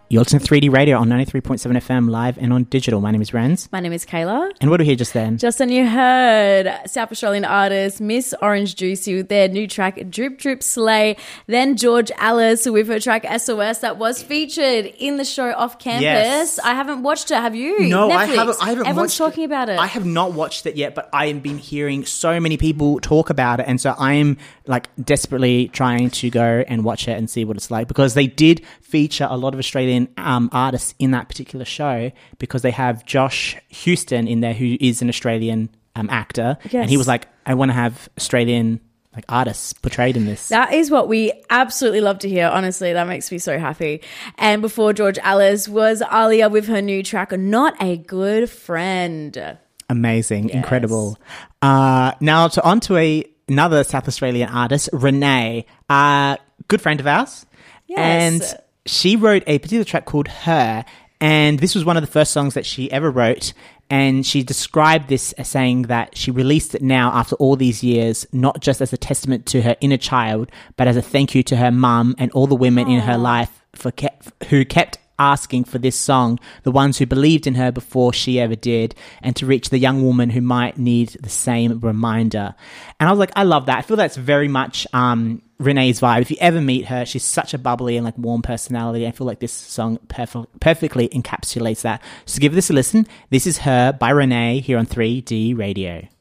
You're listening to 3D Radio on 93.7 FM live and on digital. My name is Renz. My name is Kayla. And what do we hear just then? Just then you heard South Australian artist Miss Orange Juicy with their new track Drip Drip Slay. Then George Alice with her track SOS that was featured in the show Off Campus. Yes. I haven't watched it. Have you? No, Netflix. I haven't Everyone's watched talking about it. I have not watched it yet, but I have been hearing so many people talk about it. And so I'm like desperately trying to go and watch it and see what it's like, because they did feature a lot of Australian artists in that particular show, because they have Josh Houston in there, who is an Australian actor. Yes. And he was like, I want to have Australian like artists portrayed in this. That is what we absolutely love to hear. Honestly, that makes me so happy. And before George Alice was Alia with her new track Not a Good Friend. Amazing. Yes. Incredible. Now on to another South Australian artist, Renee, good friend of ours. Yes. And she wrote a particular track called Her, and this was one of the first songs that she ever wrote. And she described this as saying that she released it now after all these years, not just as a testament to her inner child, but as a thank you to her mum and all the women in her life who kept asking for this song, the ones who believed in her before she ever did, and to reach the young woman who might need the same reminder. And I was like, I love that. I feel that's very much Renee's vibe. If you ever meet her, she's such a bubbly and like warm personality. I feel like this song perfectly encapsulates that. So give this a listen. This is Her by Renee here on 3D Radio.